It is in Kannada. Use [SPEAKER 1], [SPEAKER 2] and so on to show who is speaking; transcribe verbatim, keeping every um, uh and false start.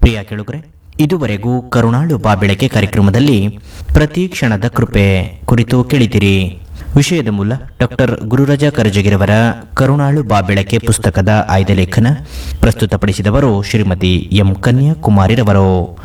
[SPEAKER 1] ಪ್ರಿಯ ಕೇಳುಗರೆ, ಇದುವರೆಗೂ ಕರುಣಾಳು ಬಾಬೆಳಕೆ ಕಾರ್ಯಕ್ರಮದಲ್ಲಿ ಪ್ರತಿ ಕ್ಷಣದ ಕೃಪೆ ಕುರಿತು ಕೇಳಿದಿರಿ. ವಿಷಯದ ಮೂಲ ಡಾಕ್ಟರ್ ಗುರುರಾಜ ಕರಜಗಿರವರ ಕರುಣಾಳು ಬಾಬೆಳಕೆ ಪುಸ್ತಕದ ಆಯ್ದ ಲೇಖನ. ಪ್ರಸ್ತುತಪಡಿಸಿದವರು ಶ್ರೀಮತಿ ಎಂ ಕನ್ಯಾಕುಮಾರಿರವರು.